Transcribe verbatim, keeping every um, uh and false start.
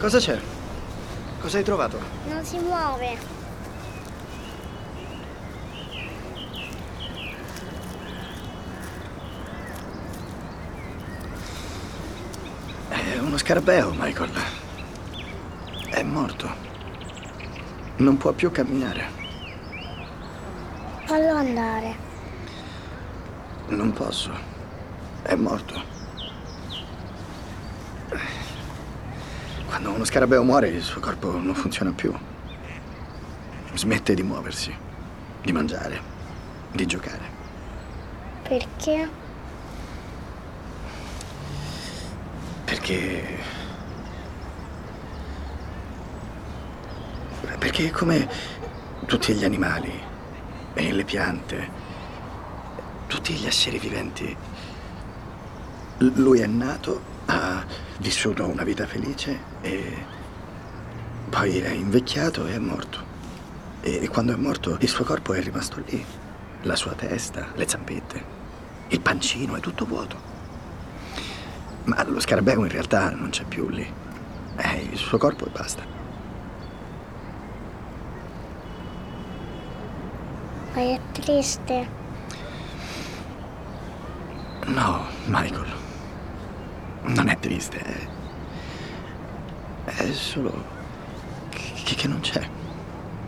Cosa c'è? Cosa hai trovato? Non si muove. È uno scarabeo, Michael. È morto. Non può più camminare. Fallo andare. Non posso. È morto. Quando uno scarabeo muore, il suo corpo non funziona più. Smette di muoversi, di mangiare, di giocare. Perché? Perché... Perché è come tutti gli animali e le piante, tutti gli esseri viventi. L- Lui è nato, ha vissuto una vita felice e poi è invecchiato e è morto. E quando è morto il suo corpo è rimasto lì. La sua testa, le zampette, il pancino, è tutto vuoto. Ma lo scarabeo in realtà non c'è più lì. È il suo corpo e basta. Ma è triste. No, Michael. Non è triste, è... è solo che, che non c'è.